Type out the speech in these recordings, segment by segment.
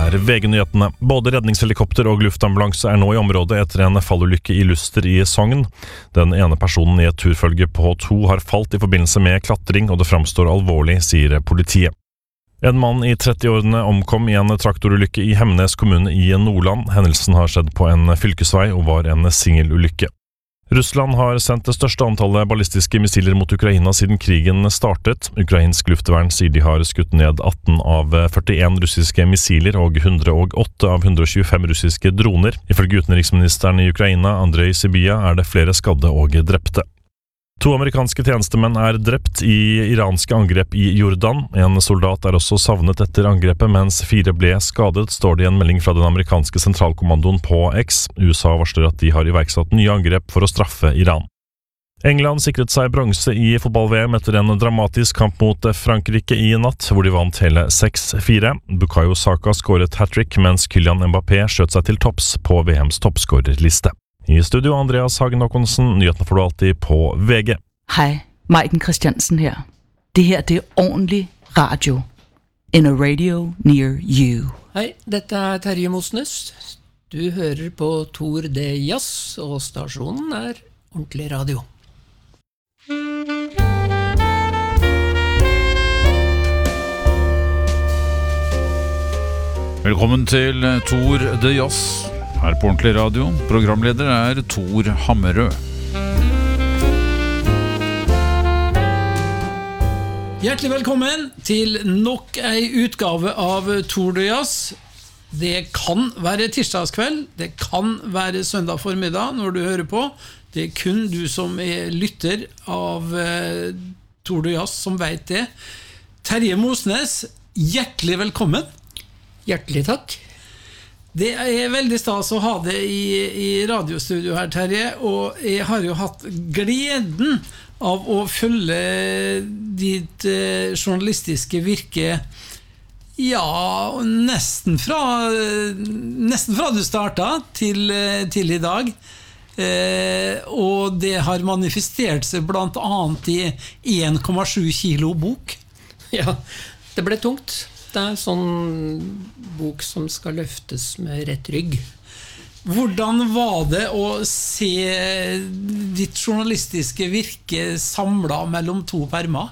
VG-nyhetene. Både redningshelikopter og luftambulanse nå i området etter en fallulykke i Luster i Sogn. Den ene personen i et turfølge på 2 har falt i forbindelse med klatring, og det framstår alvorlig, sier politiet. En mann i 30-årene omkom i en traktorulykke i Hemnes kommune i Nordland. Hendelsen har skjedd på en fylkesvei og var en singelulykke. Russland har sendt det største antallet ballistiske missiler mot Ukraina siden krigen startet. Ukrainsk luftvern sier de har skutt ned 18 av 41 russiske missiler og 108 av 125 russiske droner. Ifølge utenriksministeren i Ukraina, Andrej Sybiha, det flere skadde og drepte. 2 amerikanske tjenestemenn drept i iranske angrep i Jordan. En soldat også savnet etter angrepet, mens 4 ble skadet, står det i en melding fra den amerikanske sentralkommandoen på X. USA varsler at de har iverksatt nye angrep for å straffe Iran. England sikret seg bronse i fotball-VM etter en dramatisk kamp mot Frankrike i natt, hvor de vant hele 6-4. Bukayo Saka skåret hat-trick, mens Kylian Mbappé skjøt seg til topps på VMs toppskårerliste. I studio Andreas Hagen Håkonsen, nyhetene får du alltid på VG. Hej, Maiken Christiansen her. Det her det ordentlig radio. In a radio near you. Hei, dette Terje Mosnes. Du hører på Tour de Jazz, og stasjonen ordentlig radio. Velkommen til Tour de Jazz. Her på Ordentlig Radio. Programleder Tor Hammerød. Hjertelig velkommen til nok en utgave av Tour de Jazz. Det kan være tirsdagskveld, det kan være søndag formiddag når du hører på. Det kun du som lytter av Tour de Jazz som vet det. Terje Mosnes, hjertelig velkommen. Hjertelig takk. Det veldig stas å ha det i radiostudio her, Terje, og jeg har jo hatt gleden av å følge ditt journalistiske virke, ja, nesten fra du startet til i dag, og det har manifestert seg blant annet i 1,7 kilo bok. Ja, det ble tungt. Det en sånn bok som skal løftes med rett rygg. Hvordan var det å se ditt journalistiske virke samlet mellom 2 permer?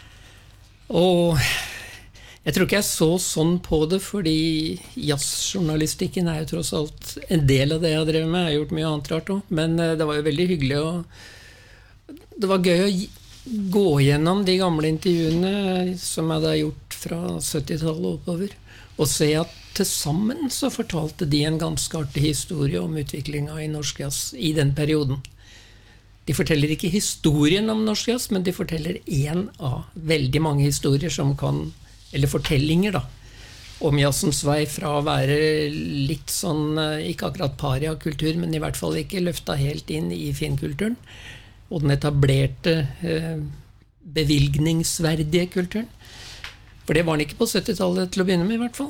Og jeg tror ikke jeg så sånn på det, fordi jazzjournalistikken jo tross alt en del av det jeg drev med. Jeg har gjort mye annet rart også, men det var jo veldig hyggelig, og det var gøy å gå gjennom de gamle intervjuene som jeg hadde gjort fra 70-tallet oppover, og se at til sammen så fortalte de en ganske artig historie om utviklingen i norsk jazz i den perioden. De forteller ikke historien om norsk jazz, men de forteller en av veldig mange historier som eller fortellinger da, om jazzens vei fra å være litt sånn, ikke akkurat paria-kultur, men i hvert fall ikke løftet helt inn i finkulturen, og den etablerte bevilgningsverdige kulturen. For det var den ikke på 70-tallet til å begynne med i hvert fall.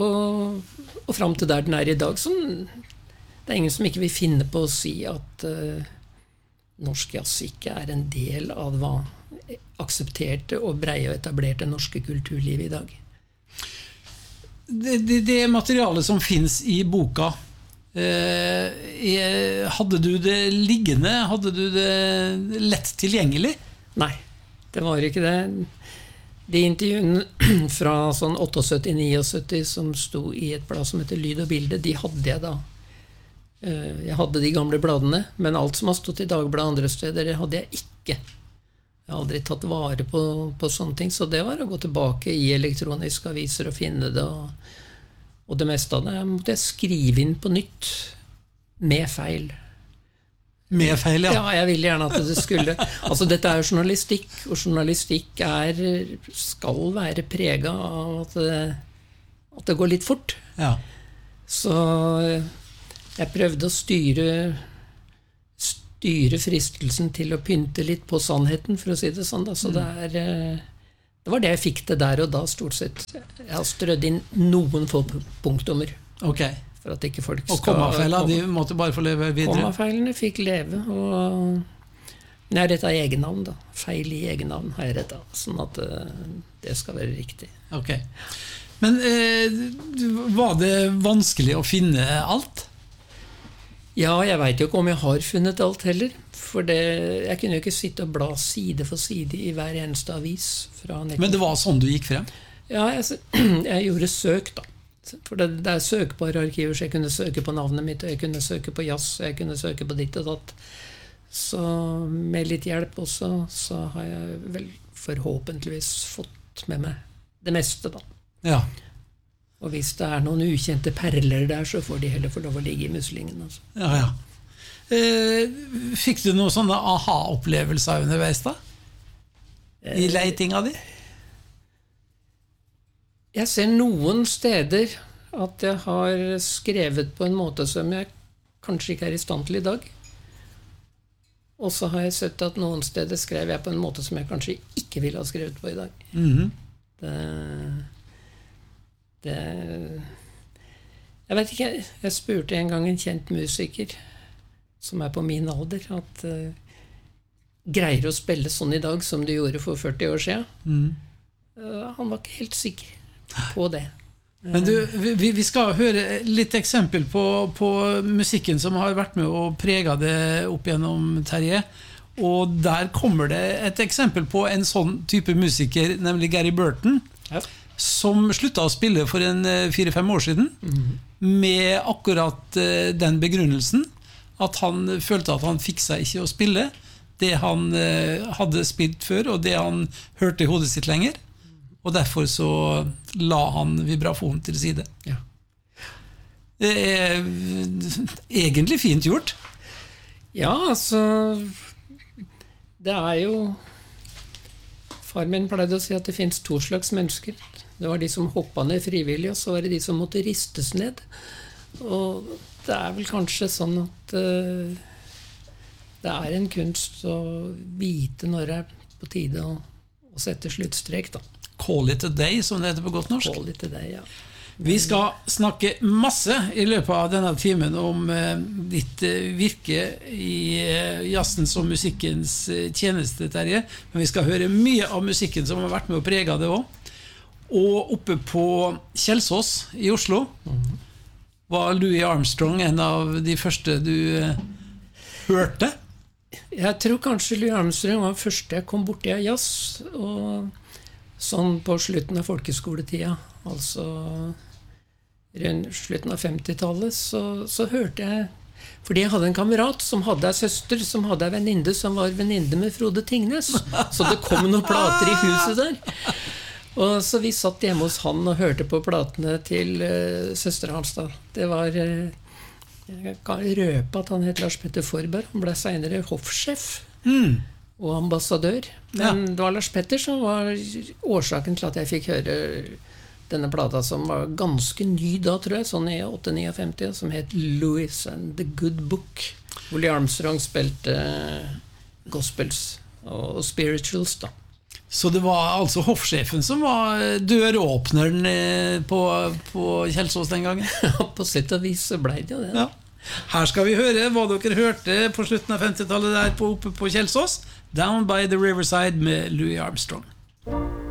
Og frem til der den i dag. Så det ingen som ikke vil finne på å si at norsk jazz ikke en del av hva aksepterte og breie og etablerte norske kulturliv i dag. Det materialet som finnes i boka, hadde du det liggende? Hadde du det lett tilgjengelig? Nei, det var ikke det. De intervjuene fra sånn 78-79 som sto i et blad som heter Lyd og Bilde, de hadde jeg da. Jeg hadde de gamle bladene, men alt som har stått i Dagbladet andre steder, det hadde jeg ikke. Jeg har aldri tatt vare på sånne ting, så det var å gå tilbake i elektroniske aviser og finne det, og det meste av det måtte jeg skrive inn på nytt, med feil. Med feil, ja. Ja, jeg ville gjerne at det skulle. Altså, dette jo journalistikk, og journalistikk skal være preget av at det går litt fort. Ja. Så jeg prøvde å styre fristelsen til å pynte litt på sannheten, for å si det sånn. Da. Så det var det jeg fikk det der og da, stort sett. Jeg har strødd inn noen få punktummer. Ok. For at ikke folk og kommafeila, de måtte bare få leve videre. Kommafeilene fikk leve, men jeg rettet egennavn da. Feil i egennavn har jeg rettet, sånn at det skal være riktig. Ok. Men var det vanskelig å finne alt? Ja, jeg vet jo ikke om jeg har funnet alt heller. For jeg kunne jo ikke sitte og bla side for side i hver eneste avis fra nettet. Men det var sånn du gikk frem? Ja, jeg gjorde søk da. For det er søkbare arkiver, så jeg kunne søke på navnet mitt, og jeg kunne søke på jazz, og jeg kunne søke på ditt og datt. Så med litt hjelp også, så har jeg vel forhåpentligvis fått med meg det meste da. Ja. Og hvis det er noen ukjente perler der, så får de heller få lov å ligge i muslingen. Altså. Ja. Fikk du noen sånne aha-opplevelser underveis da? I leitinga di? Jeg ser noen steder at jeg har skrevet på en måte som jeg kanskje ikke er i stand til i dag. Og så har jeg sett at noen steder skrev jeg på en måte som jeg kanskje ikke ville ha skrevet på i dag. Jeg vet ikke, jeg spurte en gang en kjent musiker som er på min alder, at greier å spille sånn i dag som du gjorde for 40 år siden. Han var ikke helt sikker på det. Men du, vi skal høre litt eksempel på musikken som har vært med å prege det opp gjennom, Terje. Og der kommer det et eksempel på en sånn type musiker, nemlig Gary Burton, som sluttet å spille for 4-5 år siden, med akkurat den begrunnelsen at han følte at han fikk seg ikke å spille det han hadde spilt før, og det han hørte i hodet sitt lenger. Og derfor så la han vibrafonen til side. Ja. Det er egentlig fint gjort. Ja, altså det er jo far min pleide å si at det finnes 2 slags mennesker. Det var de som hoppet ned frivillig, og så var det de som måtte ristes ned. Og det er vel kanskje sånn at det er en kunst å vite når det er på tide å sette sluttstrek da. Call it a day, som det heter på godt norsk. Call it a day, ja. Vi skal snakke masse i løpet av denne timen om ditt virke i jazzens og musikkens tjeneste, Terje. Men vi skal høre mye av musikken som har vært med å prege det også. Og oppe på Kjelsås i Oslo var Louis Armstrong en av de første du hørte? Jeg tror kanskje Louis Armstrong var den første jeg kom borti av jazz, og sånn på slutten av folkeskoletida, altså rundt slutten av 50-tallet, så hørte jeg, fordi jeg hadde en kamerat som hadde en søster, som hadde en venninne som var venninne med Frode Tingnes, så det kom noen plater i huset der. Og så vi satt hjemme hos han og hørte på platene til søster hans da. Det var, jeg kan røpe at han het Lars Petter Forberg, han ble senere hoffsjef og ambassadør. Men det var Lars Petter som var årsaken til at jeg fikk høre denne plata som var ganske ny da, tror jeg, sånn i 8-59, som het Louis and the Good Book. Louis Armstrong spilte gospels og spirituals da. Så det var altså hoffsjefen som var døråpneren på Kjelsås den gangen? Ja, på sett og vis så ble det jo det. Ja. Her skal vi høre hva dere hørte på slutten av 50-tallet der oppe på Kjelsås. Down by the Riverside med Louis Armstrong.